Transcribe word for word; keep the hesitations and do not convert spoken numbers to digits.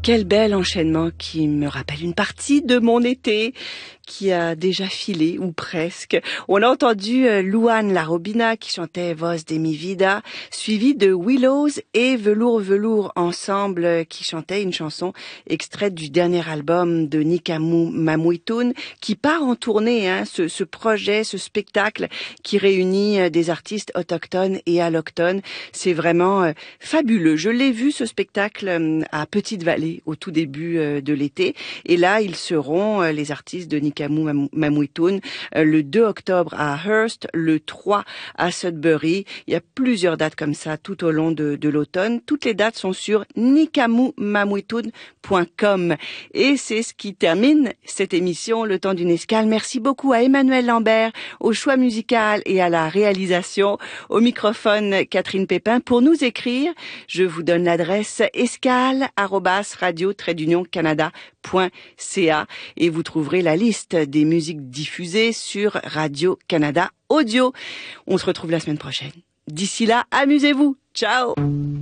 Quel bel enchaînement qui me rappelle une partie de mon été qui a déjà filé, ou presque. On a entendu euh, Luan Larobina qui chantait Voz de mi vida, suivi de Willows et Velours Velours ensemble euh, qui chantait une chanson extraite du dernier album de Nikamu Mamuitun qui part en tournée, hein, ce, ce projet, ce spectacle qui réunit euh, des artistes autochtones et allochtones. C'est vraiment euh, fabuleux. Je l'ai vu ce spectacle euh, à Petite-Vallée au tout début euh, de l'été et là ils seront, euh, les artistes de Nikamu Mamuitun, euh, le deux octobre à Hearst, le trois à Sudbury. Il y a plusieurs dates comme ça tout au long de, de l'automne. Toutes les dates sont sur nikamu mamuitun point com. Et c'est ce qui termine cette émission, Le Temps d'une escale. Merci beaucoup à Emmanuel Lambert, au choix musical et à la réalisation. Au microphone, Catherine Pépin. Pour nous écrire, je vous donne l'adresse escale arobase radio trait d'union canada point c a et vous trouverez la liste des musiques diffusées sur Radio-Canada Audio. On se retrouve la semaine prochaine. D'ici là, amusez-vous. Ciao!